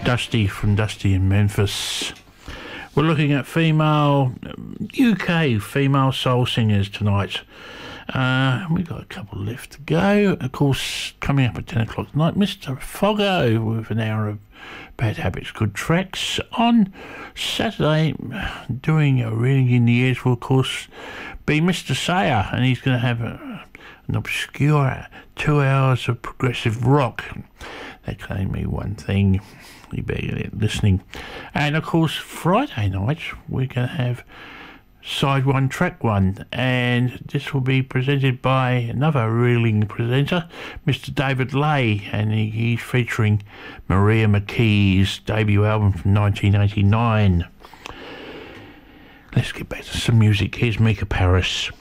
Dusty from Dusty in Memphis. We're looking at female UK female soul singers tonight. We've got a couple left to go. Of course, coming up at 10 o'clock tonight, Mr. Foggo with an hour of Bad Habits, Good Tracks. On Saturday, doing a Ring in the Ears will, of course, be Mr. Sayer, and he's going to have an obscure 2 hours of progressive rock. That can only mean one thing. You better get listening. And, of course, Friday night, we're going to have Side 1, Track 1, and this will be presented by another reeling presenter, Mr. David Lay, and he's featuring Maria McKee's debut album from 1989. Let's get back to some music. Here's Mika Paris.